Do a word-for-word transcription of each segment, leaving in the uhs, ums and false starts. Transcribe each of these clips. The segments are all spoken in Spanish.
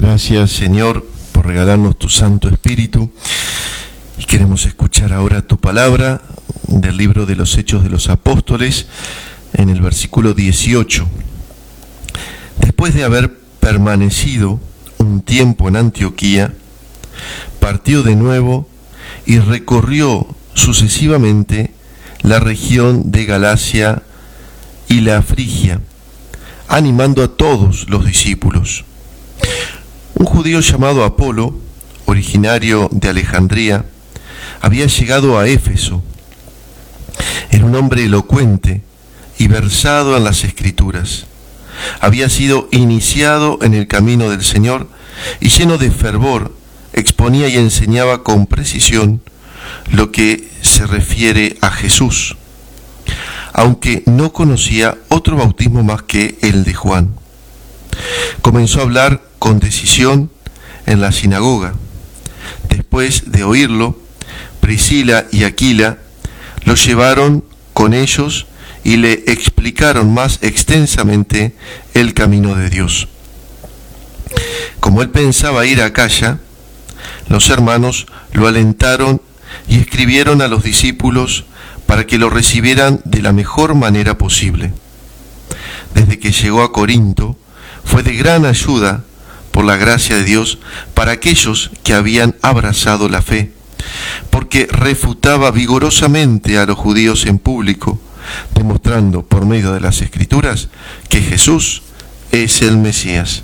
Gracias, Señor, por regalarnos tu Santo Espíritu. Y queremos escuchar ahora tu palabra del libro de los Hechos de los Apóstoles, en el versículo dieciocho. Después de haber permanecido un tiempo en Antioquía, partió de nuevo y recorrió sucesivamente la región de Galacia y la Frigia, animando a todos los discípulos. Un judío llamado Apolo, originario de Alejandría, había llegado a Éfeso. Era un hombre elocuente y versado en las Escrituras. Había sido iniciado en el camino del Señor y lleno de fervor exponía y enseñaba con precisión lo que se refiere a Jesús, aunque no conocía otro bautismo más que el de Juan. Comenzó a hablar con decisión en la sinagoga. Después de oírlo, Priscila y Aquila lo llevaron con ellos y le explicaron más extensamente el camino de Dios. Como él pensaba ir a Acaya, los hermanos lo alentaron y escribieron a los discípulos para que lo recibieran de la mejor manera posible. Desde que llegó a Corinto, fue de gran ayuda por la gracia de Dios para aquellos que habían abrazado la fe, porque refutaba vigorosamente a los judíos en público, demostrando por medio de las Escrituras que Jesús es el Mesías.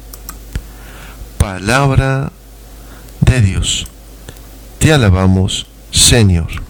Palabra de Dios. Te alabamos, Señor.